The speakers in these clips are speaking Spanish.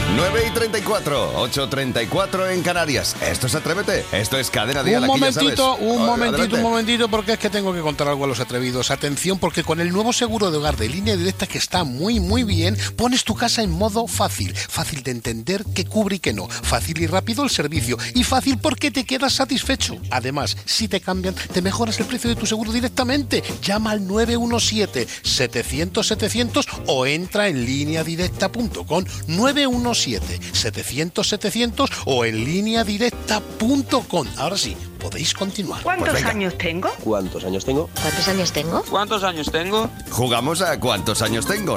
9:34, 8:34 en Canarias. Esto es Atrévete, esto es Cadena Dial. Un momentito, porque es que tengo que contar algo a los atrevidos. Atención, porque con el nuevo seguro de hogar de Línea Directa, que está muy bien, pones tu casa en modo fácil. Fácil de entender qué cubre y qué no. Fácil y rápido el servicio. Y fácil porque te quedas satisfecho. Además, si te cambian, te mejoras el precio de tu seguro directamente. Llama al 917-700-700 o entra en lineadirecta.com. 917-700-700 o en lineadirecta.com. Ahora sí, podéis continuar. ¿Cuántos años tengo? ¿Cuántos años tengo? ¿Cuántos años tengo? ¿Cuántos años tengo? Jugamos a ¿cuántos años tengo?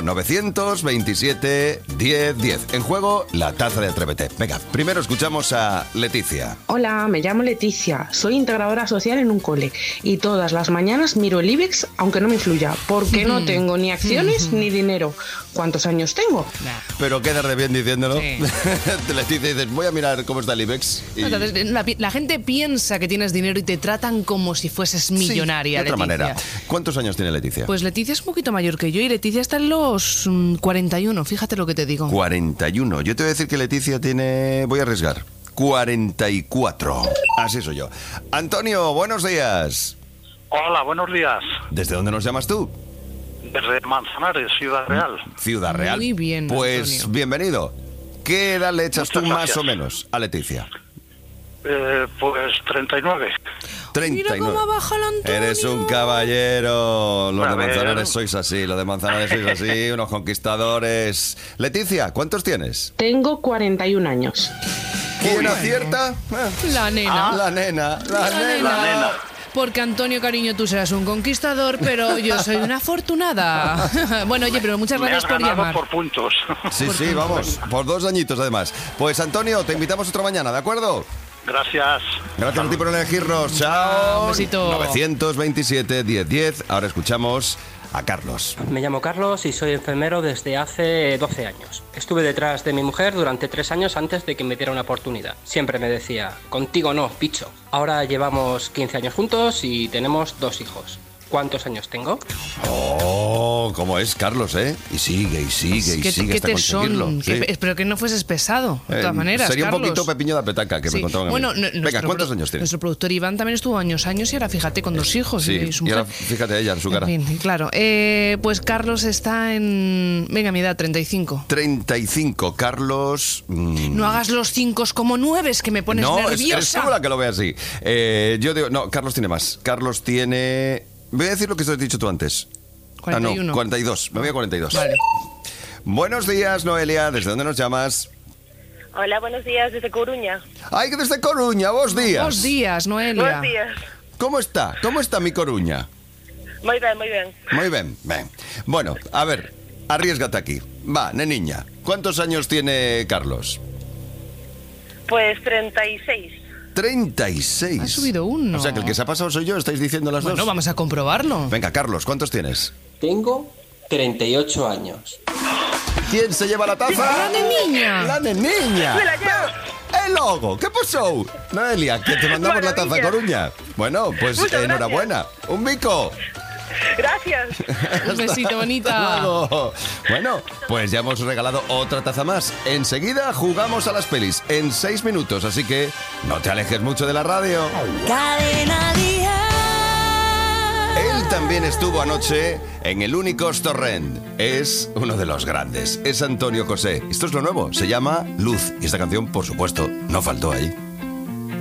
927-10-10. En juego, la taza de Atrévete. Venga, primero escuchamos a Leticia. Hola, me llamo Leticia. Soy integradora social en un cole y todas las mañanas miro el IBEX, aunque no me influya, porque no tengo ni acciones ni dinero. ¿Cuántos años tengo? Pero quedas de bien diciéndolo. Sí. Leticia, dices, voy a mirar cómo está el IBEX. Y... Entonces, la gente piensa que tienes dinero y te tratan como si fueses millonaria. Sí, de otra Leticia. manera. ¿Cuántos años tiene Leticia? Pues Leticia es un poquito mayor que yo y Leticia está en los 41, fíjate lo que te digo. 41. Yo te voy a decir que Leticia tiene... Voy a arriesgar. 44. Así soy yo. Antonio, buenos días. Hola, buenos días. ¿Desde dónde nos llamas tú? Desde Manzanares, Ciudad Real. Ciudad Real. Muy bien, pues Antonio. Bienvenido. ¿Qué edad le echas tú más o menos a Leticia? Pues 39. 39. Mira cómo baja el Antonio. Eres un caballero. Los de A ver. Manzanares sois así. Los de Manzanares sois así. Unos conquistadores. Leticia, ¿cuántos tienes? Tengo 41 años. ¿Quién acierta? La nena. La nena. La nena. Porque Antonio, cariño, tú serás un conquistador, pero yo soy una afortunada. Bueno, oye, pero muchas Me gracias has por ganado llamar. por puntos. Sí, vamos. Por 2 añitos además. Pues Antonio, te invitamos otra mañana, ¿de acuerdo? Gracias. Gracias a ti por elegirnos. Chao. Un besito. 927-1010. Ahora escuchamos a Carlos. Me llamo Carlos y soy enfermero desde hace 12 años. Estuve detrás de mi mujer durante 3 años antes de que me diera una oportunidad. Siempre me decía, contigo no, picho. Ahora llevamos 15 años juntos y tenemos 2 hijos. ¿Cuántos años tengo? Oh, cómo es Carlos, ¿eh? Y sigue ¿Qué hasta conseguirlo. tesón? Sí. Espero que no fueses pesado, de todas maneras, Sería Carlos. un poquito Pepillo de Petaca que Sí. me contaban Bueno, a mí. Venga, ¿cuántos años tienes? Nuestro productor Iván también estuvo años y ahora fíjate con 2 hijos. Sí, su y ahora mujer. fíjate ella en su cara. En fin, claro. Pues Carlos está en... Venga, mi edad, 35. 35, Carlos... No hagas los 5 como 9, que me pones no, nerviosa. eres tú la que lo ve así. Yo digo, no, Carlos tiene más. Carlos tiene... Voy a decir lo que te has dicho tú antes. 41. Ah, no, 42. Me voy a 42. Vale. Buenos días, Noelia. ¿Desde dónde nos llamas? Hola, buenos días, desde Coruña. ¡Ay, que desde Coruña! ¡Vos días! Buenos días, Noelia. Buenos días. ¿Cómo está? ¿Cómo está mi Coruña? Muy bien, muy bien. Muy bien, bien. Bueno, a ver, arriésgate aquí. Va, neniña. ¿Cuántos años tiene Carlos? Pues 36. 36. Ha subido uno. O sea, que el que se ha pasado soy yo, estáis diciendo las Bueno, dos. vamos a comprobarlo. Venga, Carlos, ¿cuántos tienes? Tengo 38 años. ¿Quién se lleva la taza? ¡La neniña! ¡La neniña! ¡Me la llevo! ¡El logo! ¿Qué pasó? Noelia, que te mandamos la taza, Maravilla. Coruña. Bueno, pues Muchas enhorabuena. ¡Un bico! Gracias. Un besito, bonita. Luego. Bueno, pues ya hemos regalado otra taza más. Enseguida jugamos a las pelis en 6 minutos, así que no te alejes mucho de la radio. Cadena Dial. Él también estuvo anoche en el Únicos Torrent. Es uno de los grandes. Es Antonio José. Esto es lo nuevo. Se llama Luz. Y esta canción, por supuesto, no faltó ahí.